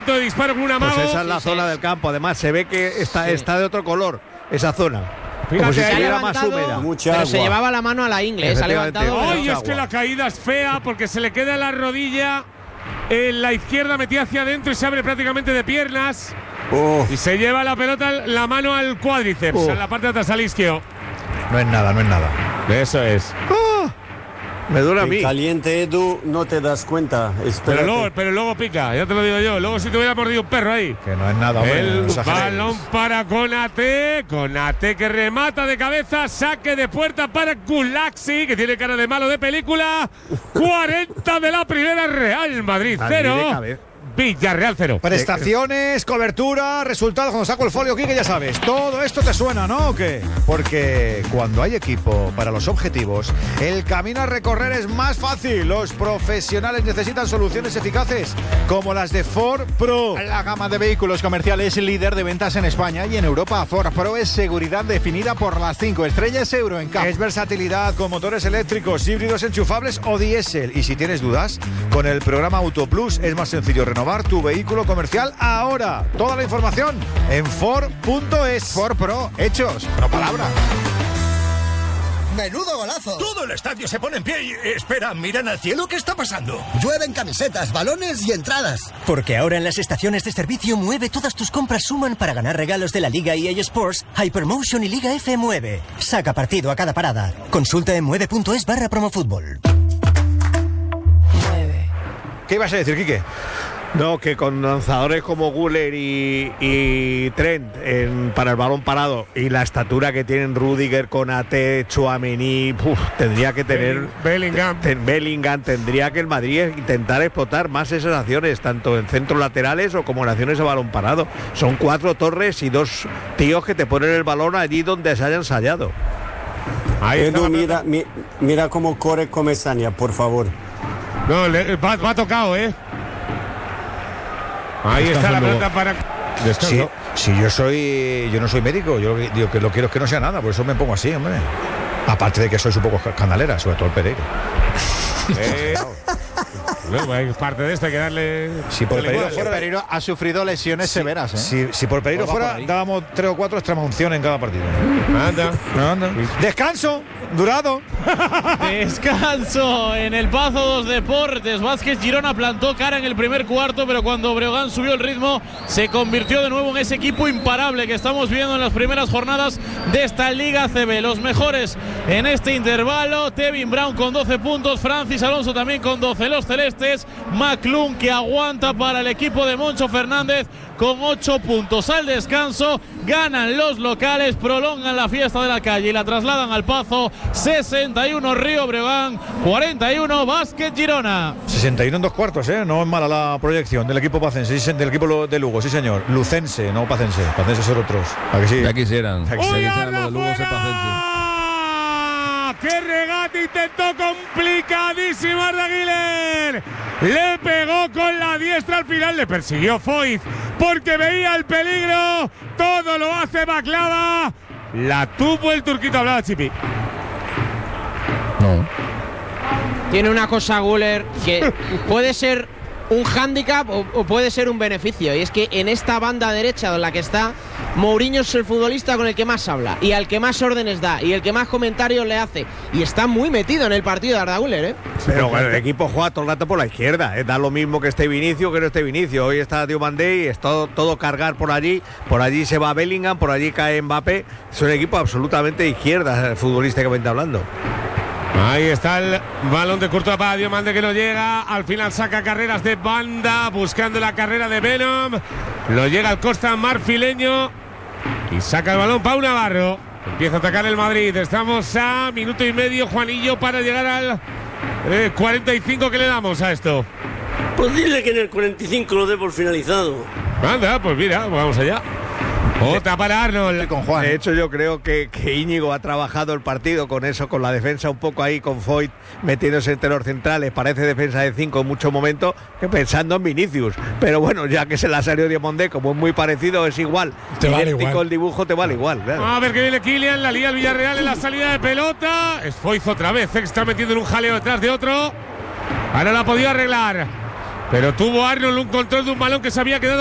De disparo con un amago. Pues esa es la zona del campo. Además, se ve que está de otro color esa zona. Como si estuviera más húmeda. Pero se llevaba la mano a la ingle. Se ha levantado. Ay, es que la caída es fea porque se le queda la rodilla en la izquierda metida hacia adentro y se abre prácticamente de piernas. Y se lleva la pelota, la mano al cuádriceps, en la parte de atrás al isquio. No es nada. Eso es. Me duele a mí. Caliente, Edu, no te das cuenta. Pero luego pica, ya te lo digo yo. Luego si te hubiera mordido un perro ahí. Que no es nada, hombre. El balón para Konate que remata de cabeza. Saque de puerta para Gulaxi, que tiene cara de malo de película. 40 de la primera, Real Madrid 0. Villarreal 0. Prestaciones, cobertura, resultados. Cuando saco el folio, Quique, ya sabes. Todo esto te suena, ¿no? ¿O qué? Porque cuando hay equipo para los objetivos, el camino a recorrer es más fácil. Los profesionales necesitan soluciones eficaces, como las de Ford Pro. La gama de vehículos comerciales líder de ventas en España y en Europa. Ford Pro es seguridad definida por las 5 estrellas Euro NCAP. Es versatilidad con motores eléctricos, híbridos enchufables o diésel. Y si tienes dudas, con el programa Auto Plus es más sencillo renovar tu vehículo comercial ahora. Toda la información en Ford.es. Ford Pro, hechos, no palabras. ¡Menudo golazo! Todo el estadio se pone en pie y… Espera, miran al cielo, ¿qué está pasando? Llueven camisetas, balones y entradas. Porque ahora en las estaciones de servicio Mueve todas tus compras suman para ganar regalos de la Liga EA Sports, Hypermotion y Liga F Mueve. Saca partido a cada parada. Consulta en mueve.es/promofútbol. ¿Qué ibas a decir, Quique? No, que con lanzadores como Güler y Trent para el balón parado y la estatura que tienen Rudiger, Konate, Tchouaméni, tendría que tener Bellingham, tendría que el Madrid intentar explotar más esas acciones, tanto en centros laterales o como en acciones de balón parado. Son 4 torres y 2 tíos que te ponen el balón allí donde se haya ensayado. Edu, mira cómo corre Comesaña, por favor. No, va tocado, Ahí está la pelota para descanso. Sí, yo no soy médico, yo lo quiero es que no sea nada, por eso me pongo así, hombre. Aparte de que soy un poco escandalera, sobre todo el Pereiro. Es parte de esto, hay que darle. Si por Pereiro fuera, Pereiro ha sufrido lesiones severas, Si por Pereiro fuera, dábamos 3 o 4 extremaunciones en cada partido. Anda. Descanso, durado. Descanso en el Pazo dos Deportes. Vázquez Girona plantó cara en el primer cuarto, pero cuando Breogán subió el ritmo, se convirtió de nuevo en ese equipo imparable que estamos viendo en las primeras jornadas de esta Liga CB. Los mejores en este intervalo: Tevin Brown con 12 puntos, Francis Alonso también con 12. Los celestes, McClung, que aguanta para el equipo de Moncho Fernández, con 8 puntos. Al descanso ganan los locales, prolongan la fiesta de la calle y la trasladan al Pazo. 61 Río Breogán, 41 Vázquez Girona. 61 en 2 cuartos, no es mala la proyección del equipo pacense, del equipo de Lugo, sí señor. Lucense, no pacense son otros. ¿A que sí? Ya quisieran. Ya quisieran los de Lugo ser pacense. ¡Qué regate intentó complicadísimo Arda Güler! Le pegó con la diestra al final, le persiguió Foyt porque veía el peligro. Todo lo hace Baklava. La tuvo el turquito, hablaba Chipi. No. Tiene una cosa Güler que puede ser un hándicap o puede ser un beneficio, y es que en esta banda derecha en la que está, Mourinho es el futbolista con el que más habla y al que más órdenes da y el que más comentarios le hace, y está muy metido en el partido de Arda Güler, Pero bueno, el equipo juega todo el rato por la izquierda, da lo mismo que esté Vinicius que no esté Vinicius. Hoy está Diomandé y es todo cargar por allí se va Bellingham, por allí cae Mbappé. Es un equipo absolutamente de izquierda, futbolísticamente hablando. Ahí está el balón de Courtois para Diomande, que no llega. Al final saca carreras de banda, buscando la carrera de Venom. Lo llega al Costa marfileño y saca el balón Pau Navarro. Empieza a atacar el Madrid. Estamos a minuto y medio, Juanillo, para llegar al 45. ¿Qué le damos a esto? Pues dile que en el 45 lo dé por finalizado. Anda, pues mira, vamos allá. Otra para Arnold. Con Juan. De hecho, yo creo que Íñigo ha trabajado el partido con eso, con la defensa un poco ahí, con Foyt metiéndose entre los centrales. Parece defensa de 5 en muchos momentos, que pensando en Vinicius. Pero bueno, ya que se la salió Diomandé, como es muy parecido, es igual. Te vale igual. El dibujo te vale igual. Claro. A ver que viene Kylian, la lía el Villarreal en la salida de pelota. Es Foyt otra vez, está metiendo en un jaleo detrás de otro. Ahora la ha podido arreglar Pero tuvo Arnold un control de un balón que se había quedado